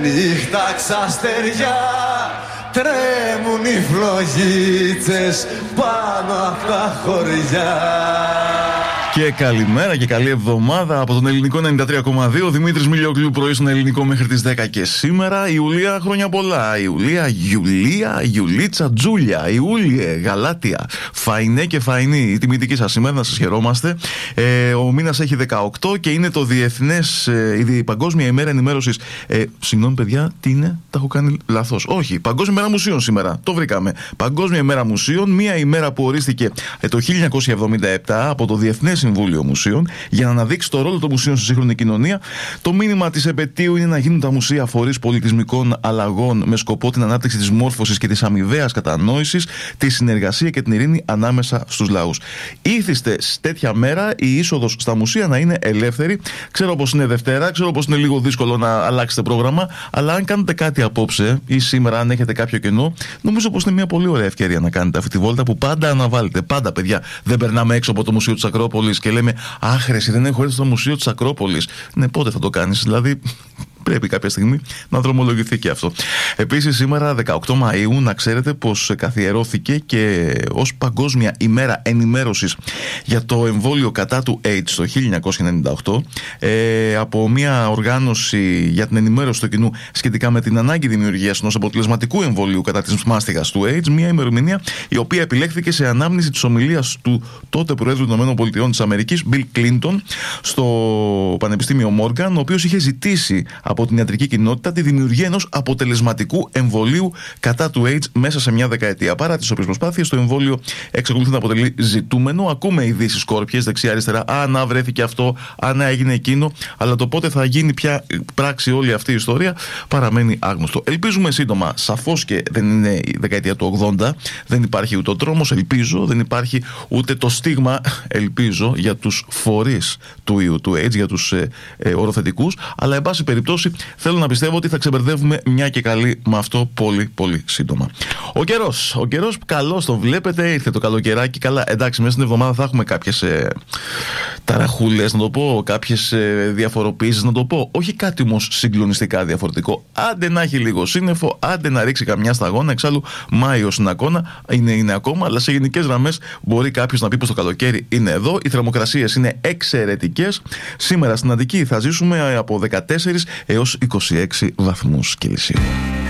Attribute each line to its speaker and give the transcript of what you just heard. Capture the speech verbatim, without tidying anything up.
Speaker 1: νύχτα ξαστεριά, τρέμουν οι φλογίτσες πάνω απ' τα χωριά.
Speaker 2: Και καλημέρα και καλή εβδομάδα από τον Ελληνικό ενενήντα τρία κόμμα δύο. Δημήτρης Μιλιοκλού, πρωί στον Ελληνικό μέχρι τις δέκα. Και σήμερα Ιουλία, χρόνια πολλά. Ιουλία, Γιουλία, Γιουλίτσα, Τζούλια, Ιούλιε, Γαλάτια, Φαϊνέ και Φαϊνή. Η τιμητική σας σήμερα, να σας χαιρόμαστε. Ε, ο μήνας έχει δεκαοκτώ και είναι το διεθνές, ε, η Παγκόσμια ημέρα ενημέρωσης. Ε, συγγνώμη, παιδιά, τι είναι, τα έχω κάνει λάθος. Όχι, Παγκόσμια ημέρα μουσείων σήμερα. Το βρήκαμε. Παγκόσμια ημέρα μουσείων, μία ημέρα που ορίστηκε ε, το χίλια εννιακόσια εβδομήντα επτά από το Διεθνές Συμβούλιο Μουσείων για να αναδείξει το ρόλο των μουσείων στη σύγχρονη κοινωνία. Το μήνυμα της επετείου είναι να γίνουν τα μουσεία φορείς πολιτισμικών αλλαγών με σκοπό την ανάπτυξη της μόρφωσης και της αμοιβαίας κατανόησης, τη συνεργασία και την ειρήνη ανάμεσα στους λαούς. Ήθιστε σε τέτοια μέρα η είσοδος στα μουσεία να είναι ελεύθερη. Ξέρω πως είναι Δευτέρα, ξέρω πως είναι λίγο δύσκολο να αλλάξετε πρόγραμμα, αλλά αν κάνετε κάτι απόψε ή σήμερα, αν έχετε κάποιο κενό, νομίζω πως είναι μια πολύ ωραία ευκαιρία να κάνετε αυτή τη βόλτα που πάντα αναβάλλετε. Πάντα, παιδιά, δεν περνάμε έξω από το Μουσείο της Ακρόπολης και λέμε «Αχ, ρε, εσύ δεν έχω έρθει στο Μουσείο της Ακρόπολης». Ναι, πότε θα το κάνεις, δηλαδή πρέπει κάποια στιγμή να δρομολογηθεί και αυτό. Επίσης, σήμερα δεκαοκτώ Μαΐου, να ξέρετε πως καθιερώθηκε και ως Παγκόσμια ημέρα ενημέρωσης για το εμβόλιο κατά του AIDS το χίλια εννιακόσια ενενήντα οκτώ ε, από μια οργάνωση για την ενημέρωση του κοινού σχετικά με την ανάγκη δημιουργίας ενός αποτελεσματικού εμβολίου κατά της μάστιγας του AIDS, μια ημερομηνία η οποία επιλέχθηκε σε ανάμνηση της ομιλίας του τότε Προέδρου των ΗΠΑ της Αμερικής, Bill Clinton, στο Πανεπιστήμιο Morgan, ο οποίος είχε ζητήσει από την ιατρική κοινότητα τη δημιουργία ενός αποτελεσματικού εμβολίου κατά του AIDS μέσα σε μια δεκαετία. Παρά τις όποιες προσπάθειες, το εμβόλιο εξακολουθεί να αποτελεί ζητούμενο. Ακούμε ειδήσεις σκόρπιες δεξιά-αριστερά. Α, να βρέθηκε αυτό, α, να έγινε εκείνο. Αλλά το πότε θα γίνει πια πράξη όλη αυτή η ιστορία παραμένει άγνωστο. Ελπίζουμε σύντομα, σαφώς και δεν είναι η δεκαετία του ογδόντα, δεν υπάρχει ούτε ο τρόμος, ελπίζω, δεν υπάρχει ούτε το στίγμα, ελπίζω, για τους φορείς του ιού του AIDS, για τους ε, ε, οροθετικούς. Αλλά, εν πάση περιπτώσει, θέλω να πιστεύω ότι θα ξεμπερδεύουμε μια και καλή με αυτό πολύ πολύ σύντομα. Ο καιρός, ο καιρός καλώς τον βλέπετε, ήρθε το καλοκαιράκι. Καλά, εντάξει, μέσα στην εβδομάδα θα έχουμε κάποιες ε, ταραχούλες, να το πω, κάποιες ε, διαφοροποίησεις, να το πω. Όχι κάτι όμως συγκλονιστικά διαφορετικό. Άντε να έχει λίγο σύννεφο, άντε να ρίξει καμιά σταγόνα. Εξάλλου, Μάιος είναι, ακόμα, είναι, είναι ακόμα, αλλά σε γενικές γραμμές μπορεί κάποιος να πει πως το καλοκαίρι είναι εδώ. Οι θερμοκρασίες είναι εξαιρετικές. Σήμερα στην Αττική θα ζήσουμε από δεκατέσσερα έως είκοσι έξι βαθμούς Κελσίου.